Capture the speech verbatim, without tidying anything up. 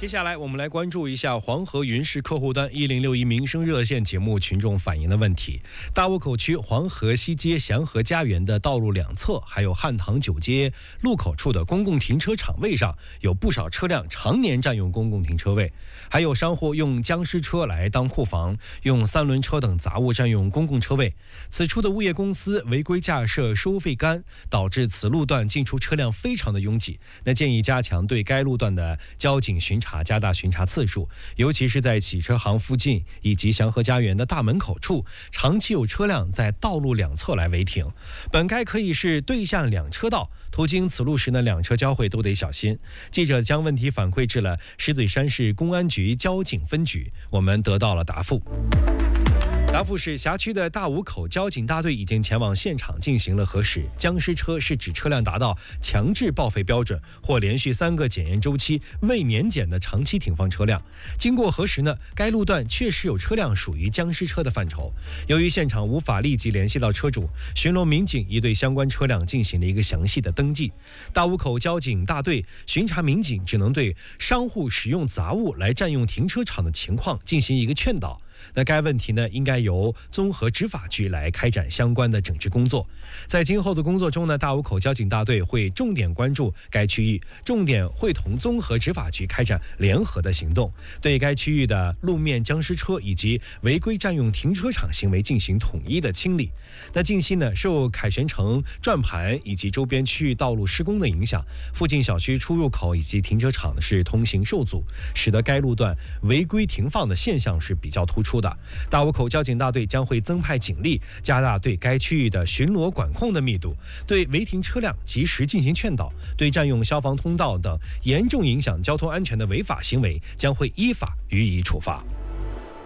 接下来我们来关注一下黄河云市客户端一零六一民生热线节目群众反映的问题。大沽口区黄河西街祥和家园的道路两侧，还有汉唐九街路口处的公共停车场位上，有不少车辆常年占用公共停车位，还有商户用僵尸车来当库房，用三轮车等杂物占用公共车位。此处的物业公司违规架设收费杆，导致此路段进出车辆非常的拥挤。那建议加强对该路段的交警巡查，加大巡查次数，尤其是在洗车行附近以及祥和家园的大门口处，长期有车辆在道路两侧来违停。本该可以是对向两车道，途经此路时呢，两车交汇都得小心。记者将问题反馈至了石嘴山市公安局交警分局，我们得到了答复。答复是，辖区的大沽口交警大队已经前往现场进行了核实。僵尸车是指车辆达到强制报废标准或连续三个检验周期未年检的长期停放车辆。经过核实呢，该路段确实有车辆属于僵尸车的范畴。由于现场无法立即联系到车主，巡逻民警已对相关车辆进行了一个详细的登记。大沽口交警大队巡查民警只能对商户使用杂物来占用停车场的情况进行一个劝导。那该问题呢，应该由综合执法局来开展相关的整治工作。在今后的工作中呢，大沽口交警大队会重点关注该区域，重点会同综合执法局开展联合的行动，对该区域的路面僵尸车以及违规占用停车场行为进行统一的清理。那近期呢，受凯旋城转盘以及周边区域道路施工的影响，附近小区出入口以及停车场是通行受阻，使得该路段违规停放的现象是比较突出的。大沽口交警大队将会增派警力，加大对该区域的巡逻管控的密度，对违停车辆及时进行劝导，对占用消防通道等严重影响交通安全的违法行为将会依法予以处罚。